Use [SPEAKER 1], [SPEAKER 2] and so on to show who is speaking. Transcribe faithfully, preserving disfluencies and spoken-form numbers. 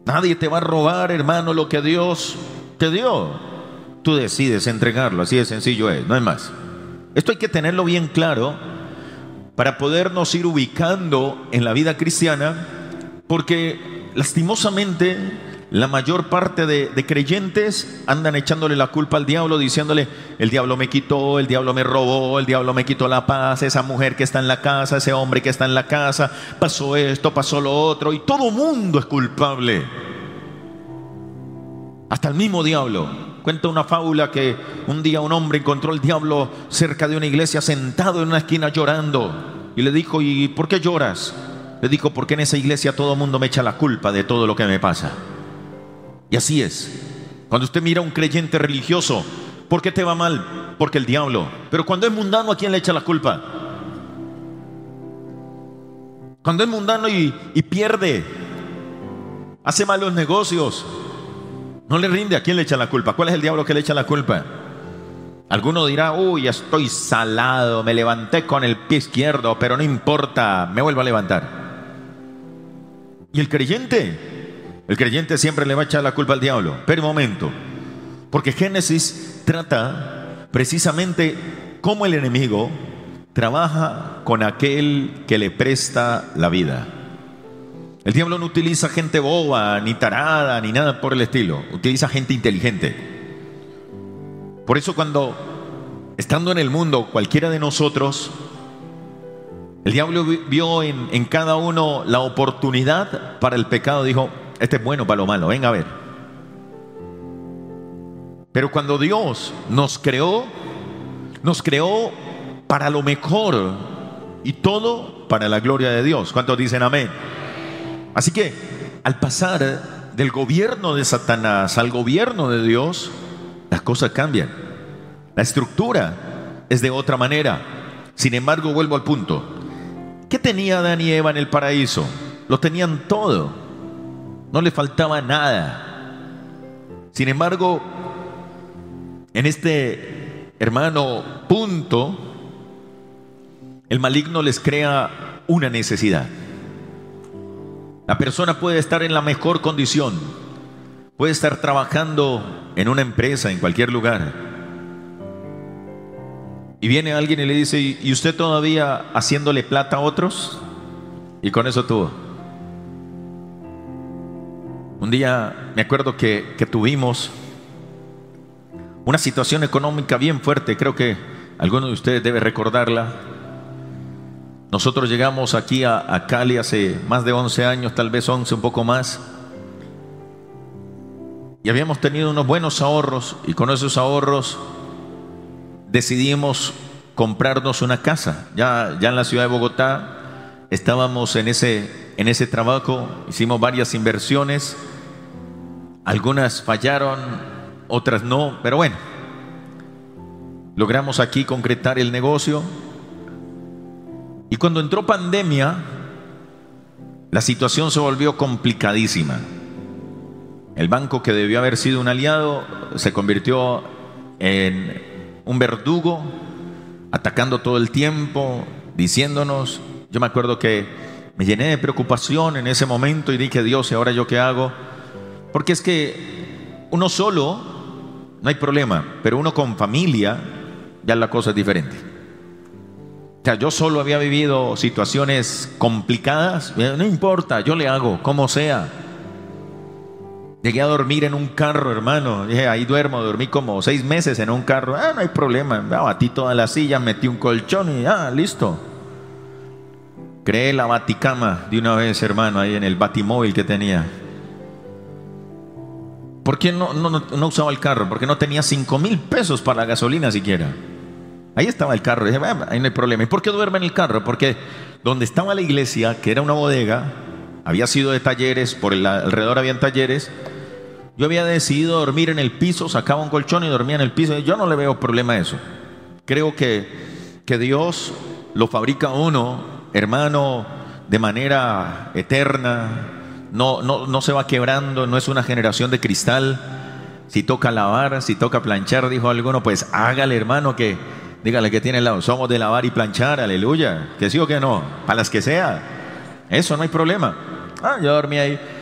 [SPEAKER 1] Nadie te va a robar, hermano, lo que Dios te dio. Tú decides entregarlo, así de sencillo es, no es más. Esto hay que tenerlo bien claro para podernos ir ubicando en la vida cristiana, porque lastimosamente la mayor parte de, de creyentes andan echándole la culpa al diablo, diciéndole: el diablo me quitó, el diablo me robó, el diablo me quitó la paz, esa mujer que está en la casa, ese hombre que está en la casa, pasó esto, pasó lo otro, y todo mundo es culpable, hasta el mismo diablo. Cuenta una fábula que un día un hombre encontró al diablo cerca de una iglesia sentado en una esquina llorando, y le dijo: ¿y por qué lloras? Le dijo: porque en esa iglesia todo el mundo me echa la culpa de todo lo que me pasa. Y así es. Cuando usted mira a un creyente religioso, ¿por qué te va mal? Porque el diablo. Pero cuando es mundano, ¿a quién le echa la culpa? Cuando es mundano y, y pierde, hace malos negocios, no le rinde, ¿a quién le echa la culpa? ¿Cuál es el diablo que le echa la culpa? Alguno dirá: uy, estoy salado, me levanté con el pie izquierdo, pero no importa, me vuelvo a levantar. ¿Y el creyente? El creyente siempre le va a echar la culpa al diablo. Pero un momento, porque Génesis trata precisamente cómo el enemigo trabaja con aquel que le presta la vida. El diablo no utiliza gente boba, ni tarada, ni nada por el estilo. Utiliza gente inteligente. Por eso cuando, estando en el mundo, cualquiera de nosotros, el diablo vio en, en cada uno la oportunidad para el pecado, dijo: este es bueno para lo malo, venga a ver. Pero cuando Dios nos creó, nos creó para lo mejor, y todo para la gloria de Dios. ¿Cuántos dicen amén? Así que al pasar del gobierno de Satanás al gobierno de Dios, las cosas cambian. La estructura es de otra manera. Sin embargo, vuelvo al punto. ¿Qué tenía Adán y Eva en el paraíso? Lo tenían todo. No le faltaba nada. Sin embargo, en este, hermano, punto, el maligno les crea una necesidad. La persona puede estar en la mejor condición, puede estar trabajando en una empresa, en cualquier lugar, y viene alguien y le dice: ¿y usted todavía haciéndole plata a otros? Y con eso tuvo. Un día me acuerdo que, que tuvimos una situación económica bien fuerte. Creo que alguno de ustedes debe recordarla. Nosotros llegamos aquí a, a Cali hace más de once años, tal vez once, un poco más. Y habíamos tenido unos buenos ahorros, y con esos ahorros decidimos comprarnos una casa. Ya, ya en la ciudad de Bogotá estábamos en ese, en ese trabajo, hicimos varias inversiones. Algunas fallaron, otras no, pero bueno, logramos aquí concretar el negocio. Y cuando entró pandemia, la situación se volvió complicadísima. El banco, que debió haber sido un aliado, se convirtió en un verdugo, atacando todo el tiempo, diciéndonos. Yo me acuerdo que me llené de preocupación en ese momento y dije: Dios, ¿y ahora yo qué hago? Porque es que uno solo no hay problema, pero uno con familia ya la cosa es diferente. O sea, yo solo había vivido situaciones complicadas, no importa, yo le hago, como sea. Llegué a dormir en un carro, hermano. Dije: ahí duermo, dormí como seis meses en un carro. Ah, no hay problema. Batí todas las sillas, metí un colchón y ah, listo. Creé la baticama de una vez, hermano, ahí en el batimóvil que tenía. ¿Por qué no, no, no usaba el carro? Porque no tenía cinco mil pesos para la gasolina siquiera. Ahí estaba el carro. Dije: ah, ahí no hay problema. ¿Y por qué duerme en el carro? Porque donde estaba la iglesia, que era una bodega, había sido de talleres, por el alrededor habían talleres. Yo había decidido dormir en el piso, sacaba un colchón y dormía en el piso. Yo no le veo problema a eso. Creo que, que Dios lo fabrica a uno, hermano, de manera eterna. No, no, no se va quebrando, no es una generación de cristal. Si toca lavar, si toca planchar, dijo alguno, pues hágale, hermano, que dígale que tiene el lado. Somos de lavar y planchar, aleluya. Que sí o que no, para las que sea. Eso no hay problema. Ah, yo dormí ahí.